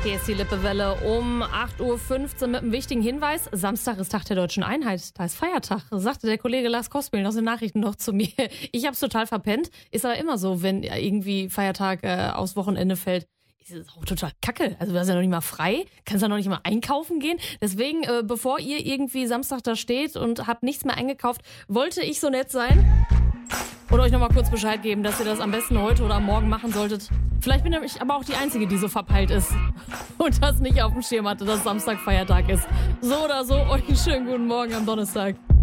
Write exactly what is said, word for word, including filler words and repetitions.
Hier ist die Lippewelle um acht Uhr fünfzehn mit einem wichtigen Hinweis. Samstag ist Tag der Deutschen Einheit. Da ist Feiertag, sagte der Kollege Lars Kospel aus den Nachrichten noch zu mir. Ich hab's total verpennt. Ist aber immer so, wenn irgendwie Feiertag äh, aufs Wochenende fällt. Ist es auch total kacke. Also du hast ja noch nicht mal frei. Kannst ja noch nicht mal einkaufen gehen. Deswegen, äh, bevor ihr irgendwie Samstag da steht und habt nichts mehr eingekauft, wollte ich so nett sein und euch nochmal kurz Bescheid geben, dass ihr das am besten heute oder morgen machen solltet. Vielleicht bin ich aber auch die Einzige, die so verpeilt ist und das nicht auf dem Schirm hatte, dass Samstag Feiertag ist. So oder so, euch einen schönen guten Morgen am Donnerstag.